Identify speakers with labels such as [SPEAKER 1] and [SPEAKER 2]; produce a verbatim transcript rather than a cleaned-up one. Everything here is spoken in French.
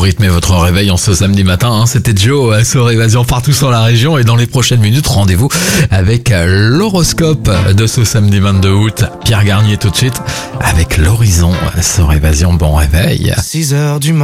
[SPEAKER 1] pour rythmer votre réveil en ce samedi matin. Hein. C'était Joe sur Évasion partout sur la région. Et dans les prochaines minutes, rendez-vous avec l'horoscope de ce samedi vingt-deux août. Pierre Garnier tout de suite avec l'horizon sur Évasion. Bon réveil.
[SPEAKER 2] six heures du matin.